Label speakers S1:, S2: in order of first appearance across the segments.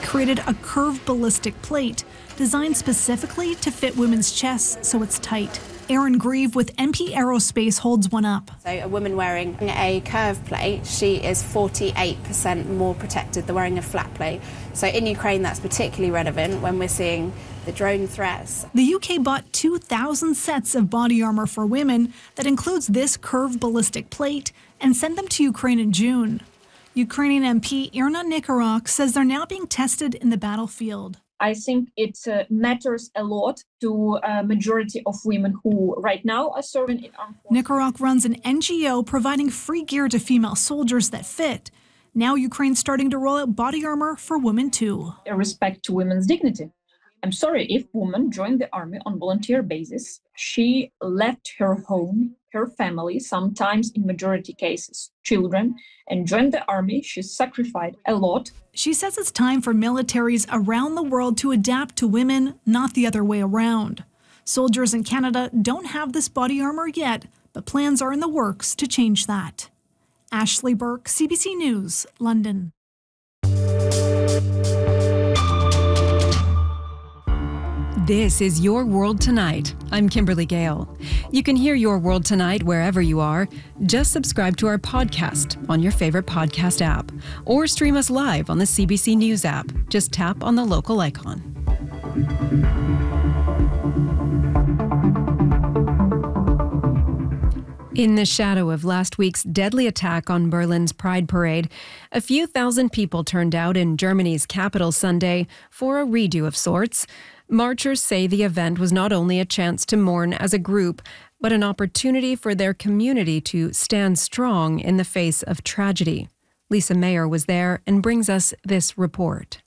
S1: created a curved ballistic plate designed specifically to fit women's chests so it's tight. Erin Grieve with MP Aerospace holds one up.
S2: So a woman wearing a curved plate, she is 48% more protected than wearing a flat plate. So in Ukraine, that's particularly relevant when we're seeing the drone threats.
S1: The UK bought 2,000 sets of body armor for women that includes this curved ballistic plate and sent them to Ukraine in June. Ukrainian MP Irina Nikaruk says they're now being tested in the battlefield.
S3: I think it matters a lot to a majority of women who right now are serving in armed forces.
S1: Nikaruk runs an NGO providing free gear to female soldiers that fit. Now Ukraine's starting to roll out body armor for women too.
S3: A respect to women's dignity. I'm sorry, if woman joined the army on volunteer basis, she left her home, her family, sometimes in majority cases, children, and joined the army. She sacrificed a lot.
S1: She says it's time for militaries around the world to adapt to women, not the other way around. Soldiers in Canada don't have this body armor yet, but plans are in the works to change that. Ashley Burke, CBC News, London.
S4: This is Your World Tonight. I'm Kimberly Gale. You can hear Your World Tonight wherever you are. Just subscribe to our podcast on your favorite podcast app or stream us live on the CBC News app. Just tap on the local icon. In the shadow of last week's deadly attack on Berlin's Pride Parade, a few thousand people turned out in Germany's capital Sunday for a redo of sorts. Marchers say the event was not only a chance to mourn as a group, but an opportunity for their community to stand strong in the face of tragedy. Lisa Mayer was there and brings us this report.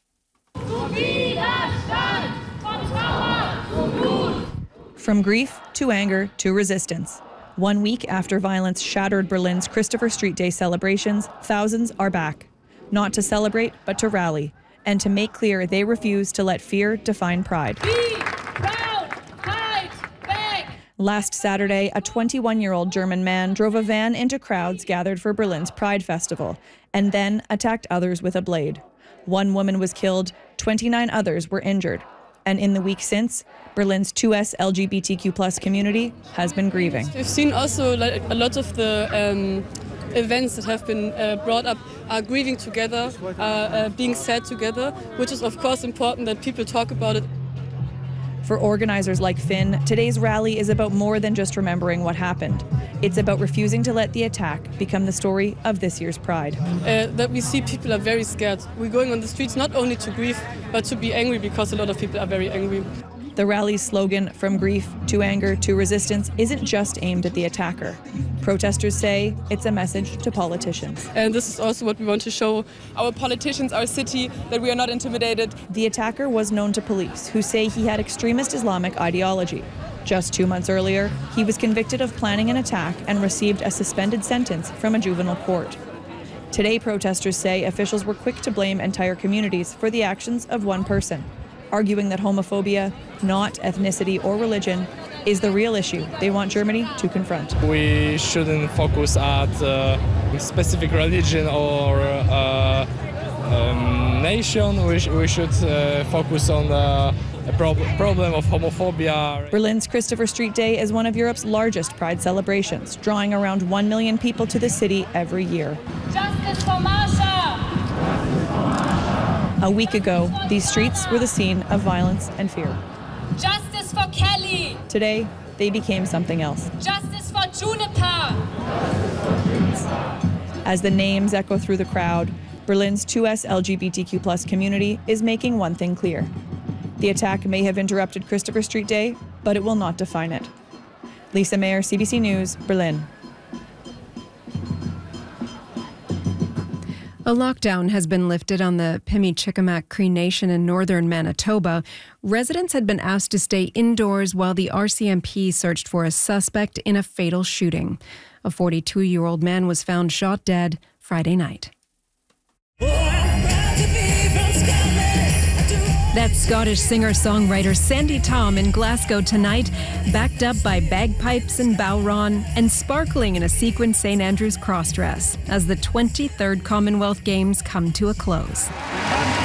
S5: From grief to anger to resistance. 1 week after violence shattered Berlin's Christopher Street Day celebrations, thousands are back. Not to celebrate, but to rally. And to make clear they refuse to let fear define pride.
S6: Be proud, fight back.
S5: Last Saturday, a 21-year-old German man drove a van into crowds gathered for Berlin's Pride Festival and then attacked others with a blade. 1 woman was killed, 29 others were injured. And in the week since, Berlin's 2S LGBTQ+ community has been grieving.
S7: We've seen also a lot of the events that have been brought up are grieving together, being sad together, which is of course important that people talk about it.
S5: For organizers like Finn, today's rally is about more than just remembering what happened. It's about refusing to let the attack become the story of this year's Pride.
S7: That we see people are very scared. We're going on the streets not only to grieve, but to be angry because a lot of people are very angry.
S5: The rally's slogan, from grief to anger to resistance, isn't just aimed at the attacker. Protesters say it's a message to politicians.
S7: And this is also what we want to show our politicians, our city, that we are not intimidated.
S5: The attacker was known to police, who say he had extremist Islamic ideology. Just 2 months earlier, he was convicted of planning an attack and received a suspended sentence from a juvenile court. Today, protesters say officials were quick to blame entire communities for the actions of one person, arguing that homophobia, not ethnicity or religion, is the real issue they want Germany to confront.
S8: We shouldn't focus at specific religion or nation. We should focus on the problem of homophobia.
S5: Berlin's Christopher Street Day is one of Europe's largest Pride celebrations, drawing around 1 million people to the city every year.
S6: Justice for Marsha!
S5: A week ago, these streets were the scene of violence and fear.
S6: Justice for Kelly!
S5: Today, they became something else.
S6: Justice for Juniper!
S5: As the names echo through the crowd, Berlin's 2S LGBTQ+ community is making one thing clear. The attack may have interrupted Christopher Street Day, but it will not define it. Lisa Mayer, CBC News, Berlin.
S4: A lockdown has been lifted on the Pimi-Chikamak Cree Nation in northern Manitoba. Residents had been asked to stay indoors while the RCMP searched for a suspect in a fatal shooting. A 42-year-old man was found shot dead Friday night. That's Scottish singer-songwriter Sandy Tom in Glasgow tonight, backed up by bagpipes and bowron and sparkling in a sequined St. Andrew's cross dress as the 23rd Commonwealth Games come to a close.